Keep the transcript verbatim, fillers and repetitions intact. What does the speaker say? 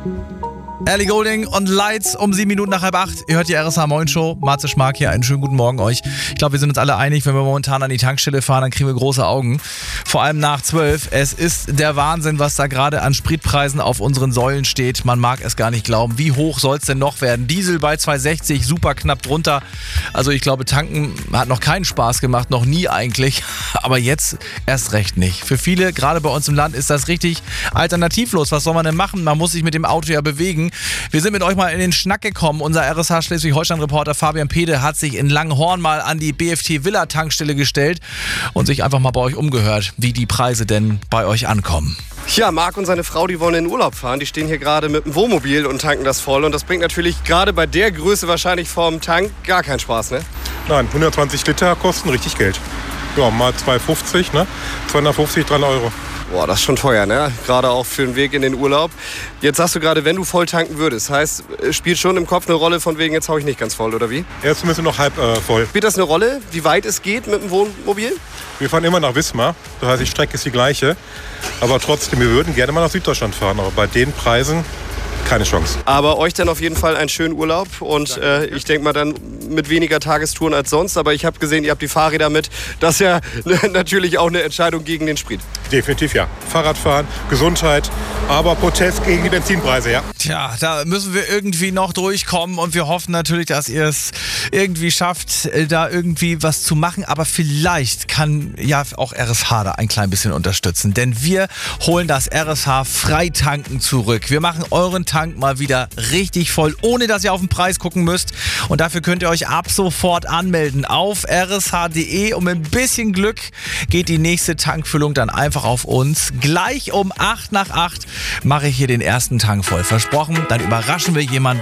Ellie Goulding und Lights um sieben Minuten nach halb acht. Ihr hört die R S H Moin Show. Matze Schmark hier. Einen schönen guten Morgen euch. Ich glaube, wir sind uns alle einig, wenn wir momentan an die Tankstelle fahren, dann kriegen wir große Augen. Vor allem nach zwölf. Es ist der Wahnsinn, was da gerade an Spritpreisen auf unseren Säulen steht. Man mag es gar nicht glauben. Wie hoch soll es denn noch werden? Diesel bei zwei sechzig, super knapp drunter. Also ich glaube, tanken hat noch keinen Spaß gemacht, noch nie eigentlich. Aber jetzt erst recht nicht. Für viele, gerade bei uns im Land, ist das richtig alternativlos. Was soll man denn machen? Man muss sich mit dem Auto ja bewegen. Wir sind mit euch mal in den Schnack gekommen. Unser R S H Schleswig-Holstein-Reporter Fabian Pede hat sich in Langhorn mal an die B F T Villa Tankstelle gestellt und sich einfach mal bei euch umgehört, wie die Preise denn bei euch ankommen. Ja, Marc und seine Frau, die wollen in den Urlaub fahren. Die stehen hier gerade mit dem Wohnmobil und tanken das voll. Und das bringt natürlich gerade bei der Größe wahrscheinlich vorm Tank gar keinen Spaß, ne? Nein, hundertzwanzig Liter kosten richtig Geld. Ja, mal zwei fünfzig, ne? zweihundertfünfzig, dreihundert Euro. Boah, das ist schon teuer, ne? Gerade auch für den Weg in den Urlaub. Jetzt sagst du gerade, wenn du voll tanken würdest. Heißt, spielt schon im Kopf eine Rolle von wegen, jetzt hau ich nicht ganz voll, oder wie? Er ist zumindest noch halb äh, voll. Spielt das eine Rolle, wie weit es geht mit dem Wohnmobil? Wir fahren immer nach Wismar. Das heißt, die Strecke ist die gleiche. Aber trotzdem, wir würden gerne mal nach Süddeutschland fahren. Aber bei den Preisen keine Chance. Aber euch dann auf jeden Fall einen schönen Urlaub. Und äh, ich denke mal dann mit weniger Tagestouren als sonst. Aber ich habe gesehen, ihr habt die Fahrräder mit. Das ist ja natürlich auch eine Entscheidung gegen den Sprit. Definitiv ja. Fahrradfahren, Gesundheit, aber Protest gegen die Benzinpreise, ja. Tja, da müssen wir irgendwie noch durchkommen und wir hoffen natürlich, dass ihr es irgendwie schafft, da irgendwie was zu machen. Aber vielleicht kann ja auch R S H da ein klein bisschen unterstützen. Denn wir holen das R S H Freitanken zurück. Wir machen euren Tank mal wieder richtig voll, ohne dass ihr auf den Preis gucken müsst. Und dafür könnt ihr euch ab sofort anmelden auf r s h punkt d e. Und mit ein bisschen Glück geht die nächste Tankfüllung dann einfach auf uns. Gleich um acht nach acht mache ich hier den ersten Tank voll. Versprochen, dann überraschen wir jemanden